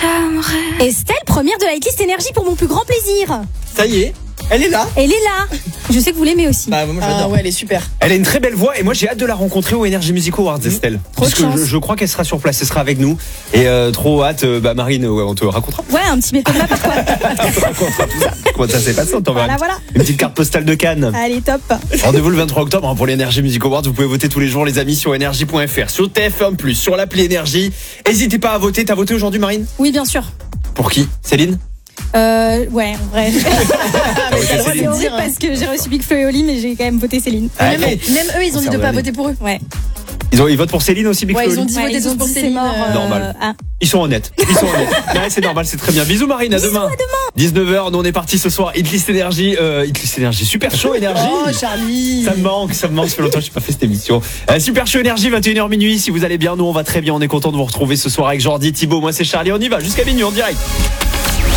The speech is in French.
Estelle, première de la hitlist énergie pour mon plus grand plaisir. Ça y est, elle est là. Elle est là. Je sais que vous l'aimez aussi. Bah, moi, j'adore. ouais, elle est super. Elle a une très belle voix et moi j'ai hâte de la rencontrer au Energy Music Awards, Estelle. Trop de Parce que chance. je crois qu'elle sera sur place, elle sera avec nous. Et trop hâte, Marine, on te racontera. Ouais, un petit méthode de ma part, quoi. On te racontera tout ça. Comment ça s'est passé, on t'enverra Voilà. une petite carte postale de Cannes. Allez, top. Rendez-vous le 23 octobre pour l'Energy Music Awards. Vous pouvez voter tous les jours, les amis, sur energy.fr, sur TF1+, sur l'appli Énergie. N'hésitez pas à voter. T'as voté aujourd'hui, Marine? Oui, bien sûr. Pour qui? Céline? Ouais, en vrai. Céline. C'est horrible parce que j'ai reçu Big Flo et Oli, mais j'ai quand même voté Céline. Ah, Même eux, ils ont dit de pas voter pour eux. Ouais. Ils votent pour Céline aussi, Big Ouais, Flo? ils ont dit voter ils ont tous pour dit c'est Céline. mort. Normal. Ah. Ils sont honnêtes. Ouais, c'est normal, c'est très bien. Bisous Marine, à demain. 19h, nous on est parti ce soir. Hitlist Énergie, super chaud Énergie. Oh, Charlie. Ça me manque, ça fait longtemps que je n'ai pas fait cette émission. Super chaud Énergie, 21h minuit. Si vous allez bien, nous on va très bien. On est content de vous retrouver ce soir avec Jordi, Thibaut. Moi c'est Charlie, on y va jusqu'à minuit en direct.